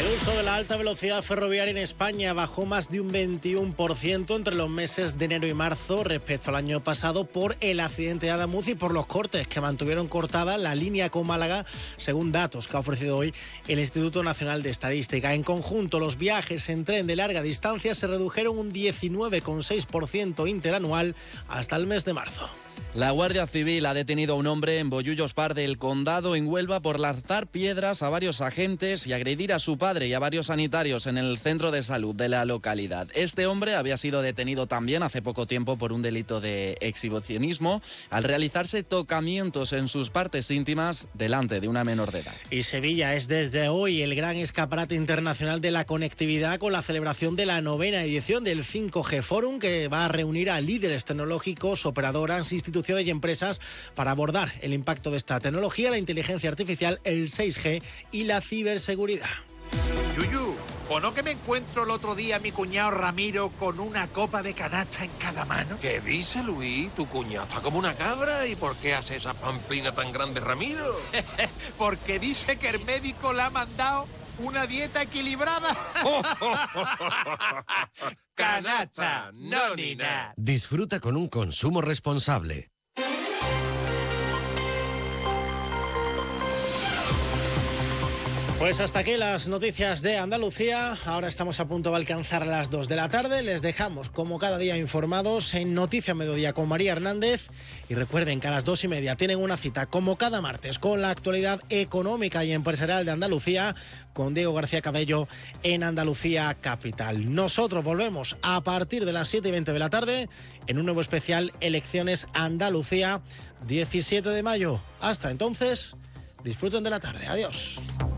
El uso de la alta velocidad ferroviaria en España bajó más de un 21% entre los meses de enero y marzo respecto al año pasado por el accidente de Adamuz y por los cortes que mantuvieron cortada la línea con Málaga, según datos que ha ofrecido hoy el Instituto Nacional de Estadística. En conjunto, los viajes en tren de larga distancia se redujeron un 19,6% interanual hasta el mes de marzo. La Guardia Civil ha detenido a un hombre en Bollullos Par del Condado, en Huelva, por lanzar piedras a varios agentes y agredir a su padre y a varios sanitarios en el centro de salud de la localidad. Este hombre había sido detenido también hace poco tiempo por un delito de exhibicionismo al realizarse tocamientos en sus partes íntimas delante de una menor de edad. Y Sevilla es desde hoy el gran escaparate internacional de la conectividad, con la celebración de la 9ª edición del 5G Forum, que va a reunir a líderes tecnológicos, operadoras, instituciones y empresas para abordar el impacto de esta tecnología, la inteligencia artificial, el 6G y la ciberseguridad. Yuyu, ¿o no que me encuentro el otro día a mi cuñado Ramiro con una copa de canacha en cada mano? ¿Qué dice, Luis? Tu cuñado está como una cabra. ¿Y por qué hace esa pamplina tan grande, Ramiro? Porque dice que el médico le ha mandado una dieta equilibrada. Canacha, no ni nada. Disfruta con un consumo responsable. Pues hasta aquí las noticias de Andalucía. Ahora estamos a punto de alcanzar las 2 de la tarde. Les dejamos, como cada día, informados en Noticia Mediodía con María Hernández. Y recuerden que a las 2:30 tienen una cita, como cada martes, con la actualidad económica y empresarial de Andalucía, con Diego García Cabello en Andalucía Capital. Nosotros volvemos a partir de las 7:20 de la tarde en un nuevo especial Elecciones Andalucía, 17 de mayo. Hasta entonces, disfruten de la tarde. Adiós.